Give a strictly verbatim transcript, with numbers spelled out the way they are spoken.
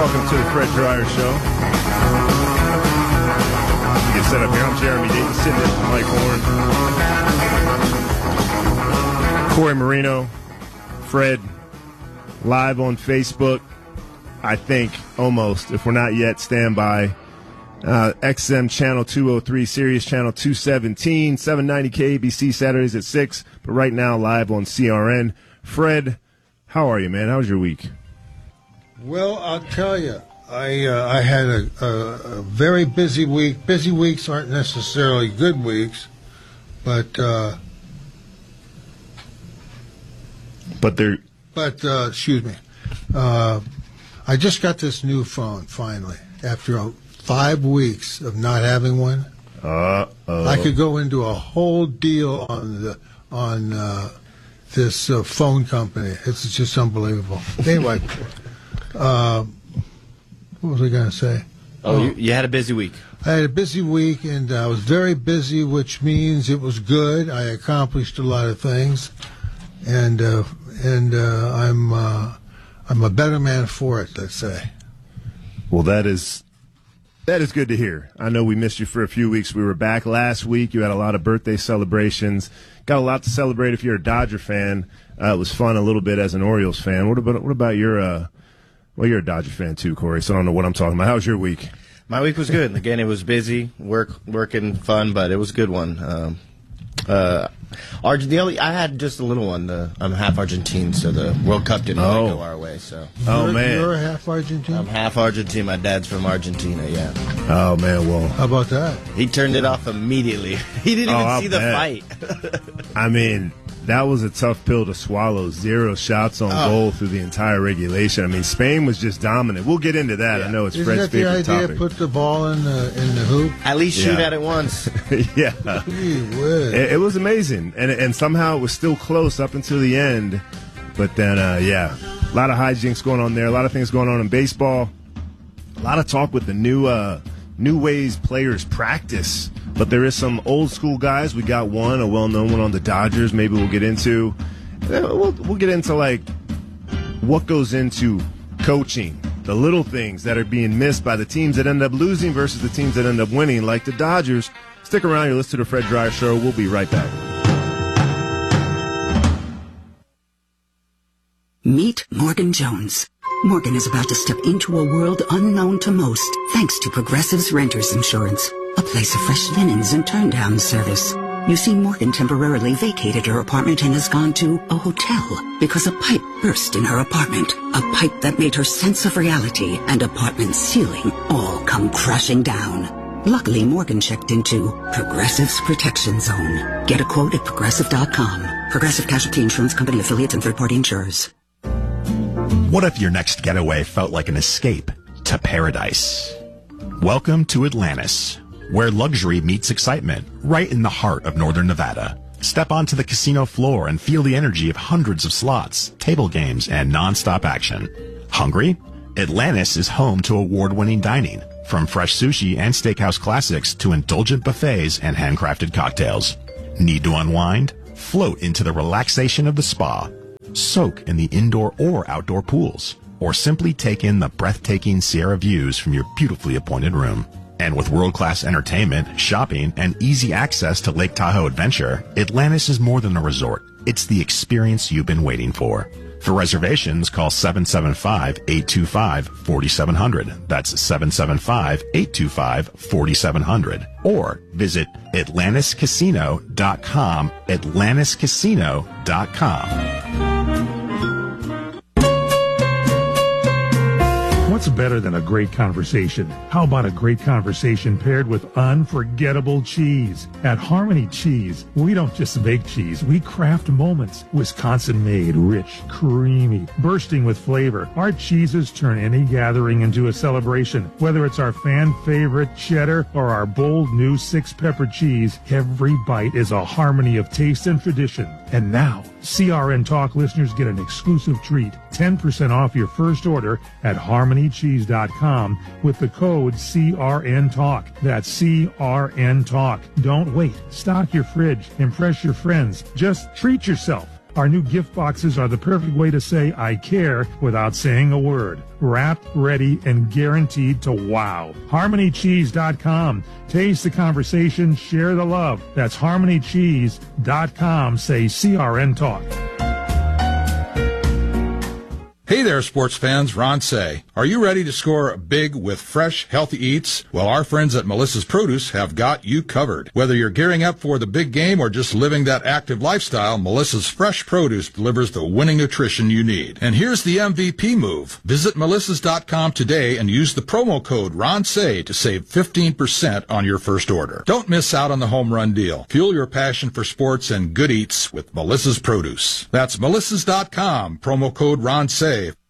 Welcome to the Fred Dryer Show. Get set up here. I'm Jeremy Dayton, sitting in for Mike Horn. Corey Marino, Fred, live on Facebook. I think almost, if we're not yet, stand by. Uh, X M Channel two oh three, Sirius Channel two seventeen, seven ninety K A B C Saturdays at six. But right now, live on C R N. Fred, how are you, man? How was your week? Well, I'll tell you, I uh, I had a, a, a very busy week. Busy weeks aren't necessarily good weeks, but uh, but they're but uh, excuse me. Uh, I just got this new phone finally after a, five weeks of not having one. Uh oh. I could go into a whole deal on the on uh, this uh, phone company. It's just unbelievable. Anyway. Uh, what was I going to say? Oh, oh you, you had a busy week. I had a busy week, and I was very busy, which means it was good. I accomplished a lot of things, and uh, and uh, I'm uh, I'm a better man for it. Let's say. Well, that is that is good to hear. I know we missed you for a few weeks. We were back last week. You had a lot of birthday celebrations. Got a lot to celebrate if you're a Dodger fan. Uh, it was fun a little bit as an Orioles fan. What about what about your? Uh, Well, you're a Dodger fan too, Corey, so I don't know what I'm talking about. How was your week? My week was good. Again, it was busy, work, working, fun, but it was a good one. Um, uh, Argentina, I had just a little one. The, I'm half Argentine, so the World Cup didn't oh. really go our way. So. Oh, you're, man. You're half Argentine? I'm half Argentine. My dad's from Argentina, yeah. Oh, man, well. How about that? He turned it off immediately. He didn't even oh, see the bet. fight. I mean, that was a tough pill to swallow. Zero shots on oh. goal through the entire regulation. I mean, Spain was just dominant. We'll get into that. Yeah. I know it's Isn't Fred's that the favorite idea? topic. Put the ball in the in the hoop. At least shoot Yeah. at it once. yeah. Gee whiz. It, it was amazing. And and somehow it was still close up until the end. But then, uh, yeah, a lot of hijinks going on there. A lot of things going on in baseball. A lot of talk with the new uh, new ways players practice. But there is some old school guys. We got one, a well-known one on the Dodgers. Maybe we'll get into. We'll, we'll get into, like, what goes into coaching, the little things that are being missed by the teams that end up losing versus the teams that end up winning, like the Dodgers. Stick around. You're listening to the Fred Dryer Show. We'll be right back. Meet Morgan Jones. Morgan is about to step into a world unknown to most, thanks to Progressive's Renters Insurance, a place of fresh linens and turn-down service. You see, Morgan temporarily vacated her apartment and has gone to a hotel because a pipe burst in her apartment. A pipe that made her sense of reality and apartment ceiling all come crashing down. Luckily, Morgan checked into Progressive's Protection Zone. Get a quote at Progressive dot com. Progressive Casualty Insurance Company affiliates and third-party insurers. What if your next getaway felt like an escape to paradise? Welcome to Atlantis, where luxury meets excitement, right in the heart of northern Nevada. Step onto the casino floor and feel the energy of hundreds of slots, table games, and non-stop action. Hungry? Atlantis is home to award-winning dining, from fresh sushi and steakhouse classics to indulgent buffets and handcrafted cocktails. Need to unwind? Float into the relaxation of the spa. Soak in the indoor or outdoor pools, or simply take in the breathtaking Sierra views from your beautifully appointed room. And with world-class entertainment, shopping, and easy access to Lake Tahoe Adventure, Atlantis is more than a resort. It's the experience you've been waiting for. For reservations, call seven seven five, eight two five, four seven zero zero. That's seven seven five, eight two five, four seven zero zero. Or visit Atlantis Casino dot com, Atlantis Casino dot com. What's better than a great conversation? How about a great conversation paired with unforgettable cheese? At Harmony Cheese, we don't just make cheese, we craft moments. Wisconsin-made, rich, creamy, bursting with flavor. Our cheeses turn any gathering into a celebration. Whether it's our fan favorite cheddar or our bold new six pepper cheese, every bite is a harmony of taste and tradition. And now, C R N Talk listeners get an exclusive treat, ten percent off your first order at harmony cheese dot com with the code C R N Talk. That's C R N Talk. Don't wait. Stock your fridge. Impress your friends. Just treat yourself. Our new gift boxes are the perfect way to say I care without saying a word. Wrapped, ready, and guaranteed to wow. harmony cheese dot com. Taste the conversation, share the love. That's harmony cheese dot com. Say C R N Talk. Hey there, sports fans. Ron Say. Are you ready to score big with fresh, healthy eats? Well, our friends at Melissa's Produce have got you covered. Whether you're gearing up for the big game or just living that active lifestyle, Melissa's Fresh Produce delivers the winning nutrition you need. And here's the M V P move. Visit melissas dot com today and use the promo code Ron Say to save fifteen percent on your first order. Don't miss out on the home run deal. Fuel your passion for sports and good eats with Melissa's Produce. That's melissas dot com, promo code Ron Say.